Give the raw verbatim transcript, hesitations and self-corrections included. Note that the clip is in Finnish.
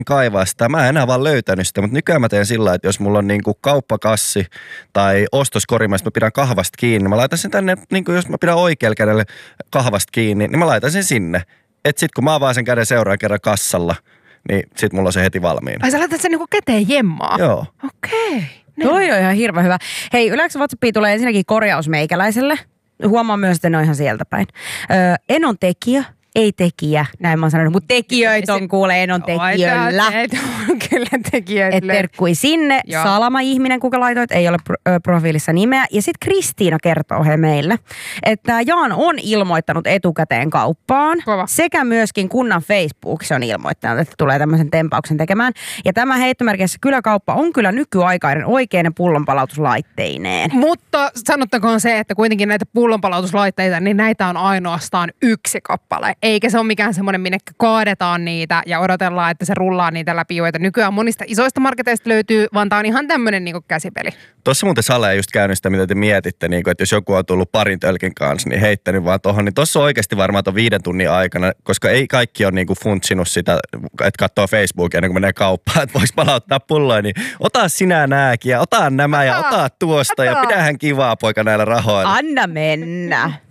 kaivaa sitä. Mä en enää vaan löytänyt sitä, mutta nykyään mä teen sillä lailla, että jos mulla on niinku kauppakassi tai ostoskorimaa, mä pidän kahvasta kiinni, mä laitan sen tänne, niinku jos mä pidän oikealla kädellä kahvasta kiinni, niin mä laitan sen sinne. Et sit kun mä avaan sen käden seuraavan kerran kassalla, niin sit mulla on se heti valmiina. Ai sä laitat sen niinku käteen jemmaa? Joo. Okei. Okay. Toi on ihan hirveän hyvä. Hei, Yleensä WhatsAppiin tulee ensinnäkin korjaus meikäläiselle. Huomaan myös, että ne on ihan sieltä päin. Öö, en on tekijä. Ei tekijä, näin mä oon sanonut, mutta tekijöitä on kuule, en on tekijöillä. On kyllä tekijöitä. Et terkkui sinne, Joo. Salama-ihminen, kuka laitoit, ei ole pro- profiilissa nimeä. Ja sitten Kristiina kertoo he meille, että Jaan on ilmoittanut etukäteen kauppaan. Kova. Sekä myöskin kunnan Facebook se on ilmoittanut, että tulee tämmöisen tempauksen tekemään. Ja tämä heittomerkissä kyläkauppa on kyllä nykyaikainen oikeinen pullonpalautuslaitteineen. Mutta sanottakoon se, että kuitenkin näitä pullonpalautuslaitteita, niin näitä on ainoastaan yksi kappale. Eikä se ole mikään semmoinen, minne kaadetaan niitä ja odotellaan, että se rullaa niitä läpi, joita nykyään monista isoista marketeista löytyy, vaan tää on ihan tämmöinen niin kuin käsipeli. Tuossa muuten Sale just käynyt sitä, mitä te mietitte, niin kuin, että jos joku on tullut parin tölkin kanssa, niin heittänyt vaan tohon, niin tuossa on oikeasti varmaan ton viiden tunnin aikana, koska ei kaikki ole niin kuin funtsinut sitä, että katsoo Facebookia ennen kuin menee kauppaan, että voisi palauttaa pulloja, niin ota sinä nääkin ja ota nämä ja ota tuosta ota. Ja pidähän kivaa poika näillä rahoilla. Anna mennä.